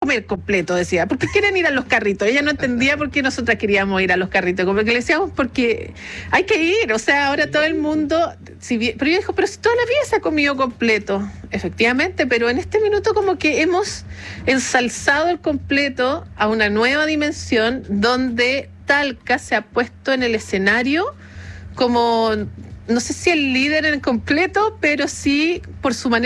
comer completo, decía. ¿Por qué quieren ir a los carritos? Ella no entendía por qué nosotras queríamos ir a los carritos. Como que le decíamos, porque hay que ir. O sea, ahora todo el mundo... pero yo dijo, pero si toda la vida se ha comido completo. Efectivamente, pero en este minuto como que hemos ensalzado el completo a una nueva dimensión donde Talca se ha puesto en el escenario como... No sé si el líder en el completo, pero sí por su manera